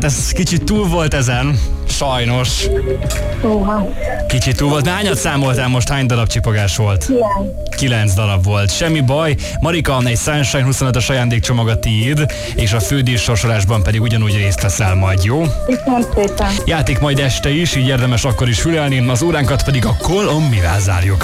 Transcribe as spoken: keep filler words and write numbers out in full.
hát ez kicsit túl volt ezen. Sajnos. Uha. Kicsit túl volt. Hányat számoltál most? Hány darab csipogás volt? Kilenc. Kilenc darab volt. Semmi baj. Marika, egy Sunshine huszonötös ajándékcsomag a tiéd, és a fődísz sorsolásban pedig ugyanúgy részt veszel majd, jó? Köszönöm szépen. Játék majd este is, így érdemes akkor is fülelni, az óránkat pedig a Call on Me-vel zárjuk.